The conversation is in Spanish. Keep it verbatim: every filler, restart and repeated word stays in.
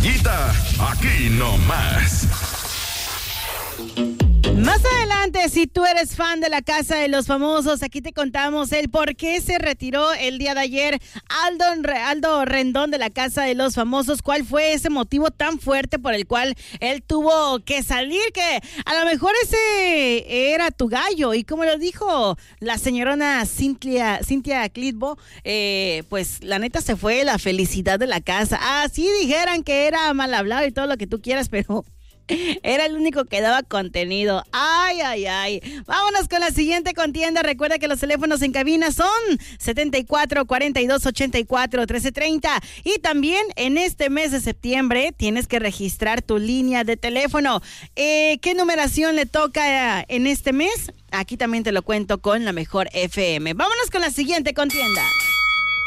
Estrellita, aquí nomás. Más adelante, si tú eres fan de la Casa de los Famosos, aquí te contamos el por qué se retiró el día de ayer Aldo, Aldo Rendón de la Casa de los Famosos. ¿Cuál fue ese motivo tan fuerte por el cual él tuvo que salir? Que a lo mejor ese era tu gallo. Y como lo dijo la señorona Cintia, Cintia Clitbo, eh, pues la neta se fue la felicidad de la casa. Así dijeran que era mal hablado y todo lo que tú quieras, pero... era el único que daba contenido. Ay, ay, ay. Vámonos con la siguiente contienda. Recuerda que los teléfonos en cabina son setenta y cuatro, cuarenta y dos, ochenta y cuatro, trece treinta. Y también en este mes de septiembre tienes que registrar tu línea de teléfono. Eh, ¿Qué numeración le toca en este mes? Aquí también te lo cuento con la mejor F M. Vámonos con la siguiente contienda.